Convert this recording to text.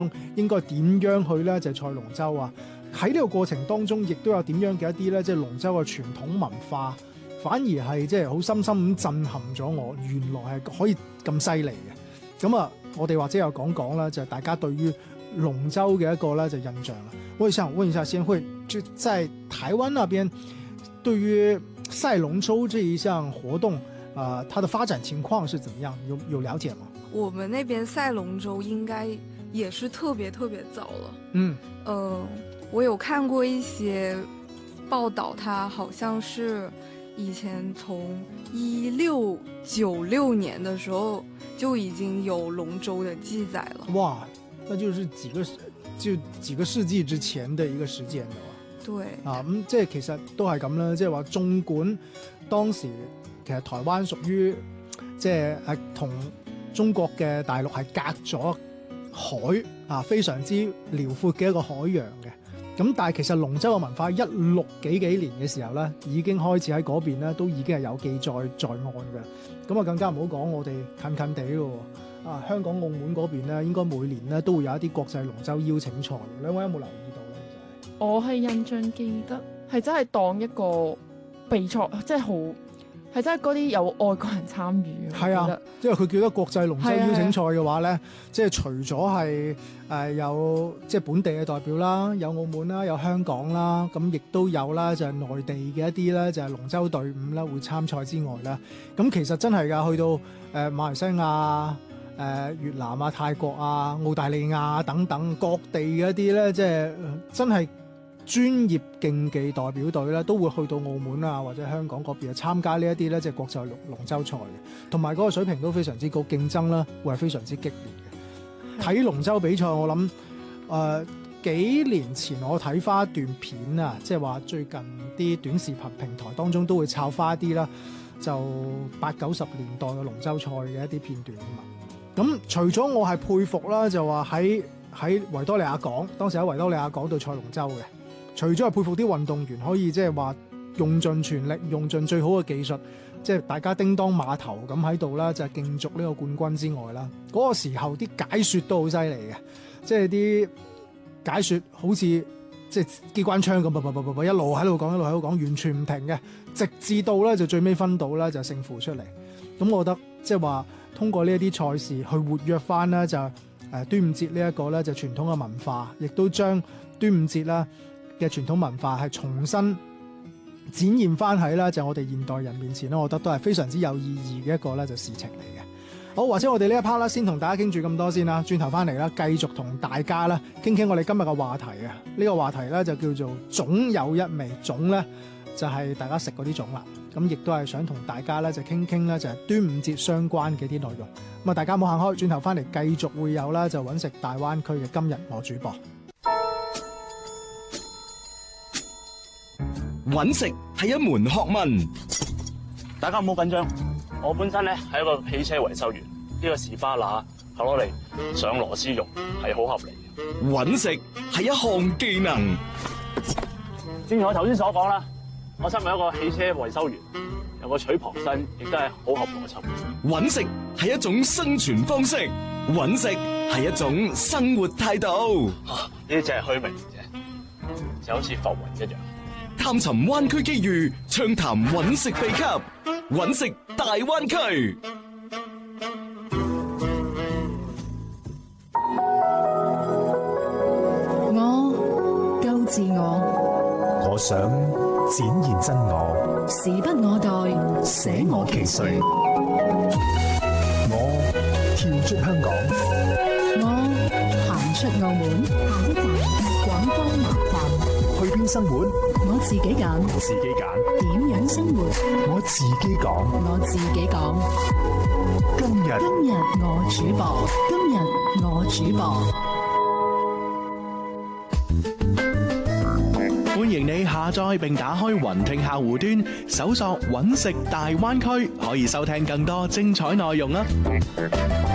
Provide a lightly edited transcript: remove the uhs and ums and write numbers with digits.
應該點樣去咧就賽龍舟啊？喺呢個過程當中，亦都有點樣嘅一啲咧，即係龍舟嘅傳統文化，反而係即係好深深咁震撼咗我，原來係可以咁犀利嘅。咁啊，我哋或者又講啦，就係大家對於龍舟嘅一個咧就印象啦。我也想問一下先會，就在台灣那邊，對於賽龍舟這一項活動，它的發展情況是怎麼樣？有了解嗎？ 我們那邊賽龍舟應該也是特別早了。我有看過一些報道，它好像是以前從1696年的時候就已經有龍舟的記載了。 哇，那就是幾個世紀之前的一個時間了。 對啊，咁即係其實都係咁啦，即係話縱管當時其實台灣屬於即係同中國嘅大陸係隔咗海啊，非常之遼闊嘅一個海洋嘅。咁但係其實龍舟嘅文化16幾年嘅時候咧，已經開始喺嗰邊咧，都已經係有記載在案嘅。咁啊，更加唔好講我哋近地咯。啊，香港澳門嗰邊咧，應該每年咧都會有一啲國際龍舟邀請賽。兩位有冇留意到咧？ 我係印象記得係真係當一個比賽，即係好係真係嗰啲有外國人參與。係啊， 因為佢叫得國際龍舟邀請賽嘅話咧，即係除咗係有即係本地嘅代表啦，有澳門啦，有香港啦，咁亦都有啦，就係內地嘅一啲咧，就係龍舟隊伍啦會參賽之外啦。咁其實真係㗎，去到馬來西亞、越南啊、泰國啊、澳大利亞等等各地嘅一啲咧，即係真係專業競技代表隊咧，都會去到澳門啊或者香港嗰邊啊參加呢一啲咧，即係國際龍舟賽嘅，同埋嗰個水平都非常之高，競爭啦會係非常之激烈嘅。睇龍舟比賽，我諗幾年前我睇翻一段片啊，即係話最近啲短視頻平台當中都會抄翻一啲啦，就80、90年代嘅龍舟賽嘅一啲片段啊嘛。咁除咗我係佩服啦，就話喺維多利亞港，當時喺維多利亞港度賽龍舟嘅，除咗係佩服啲運動員可以即係話用盡全力、用盡最好嘅技術，即係大家叮當碼頭咁喺度啦，就係競逐呢個冠軍之外啦，嗰個時候啲解說都好犀利嘅，即係啲解說好似即係機關槍咁，一路喺度講，一路喺度講，完全唔停嘅，直至到咧就最尾分到啦就勝負出嚟。咁我覺得即係話通過呢一啲賽事去活躍翻咧就端午節呢一個咧就傳統嘅文化，亦都將端午節啦嘅傳統文化係重新展現翻喺啦就我哋現代人面前咧，我覺得都係非常之有意義嘅一個咧就事情嚟嘅。好，或者我哋呢一 part 啦，先同大家傾住咁多先啦，轉頭翻嚟啦，繼續同大家啦傾傾我哋今日嘅話題啊。呢個話題咧就叫做粽有一味，粽咧就係大家食嗰啲粽啦。咁亦都係想同大家咧就傾傾咧就係端午節相關嘅啲內容。咁啊，大家冇行開，轉頭翻嚟繼續會有啦，就揾食大灣區嘅今日我主播。 揾食係一門學問， 大家唔好緊張。我本身咧係一個汽車維修員，呢個士巴拿係攞嚟上螺絲用，係好合理嘅。 揾食係一項技能， 正如我頭先所講啦，我身為一個汽車維修員，有個取旁身，亦都係好合邏輯。 揾食係一種生存方式，揾食係一種生活態度。 呢啲只係虛名啫，就好似浮雲一樣。 探尋灣區機遇，暢談揾食秘笈，揾食大灣區。 我夠自我， 我想展現真我， 時不我待， 捨我其誰。我跳出香港， 我行出澳門，下一站廣東南站。 去邊生活？ 我自己揀， 自己揀。 點樣生活？ 我自己講， 我自己講。 今日我主播，今日我主播。 歡迎你下載並打開雲聽客戶端，搜索揾食大灣區，可以收聽更多精彩內容啦。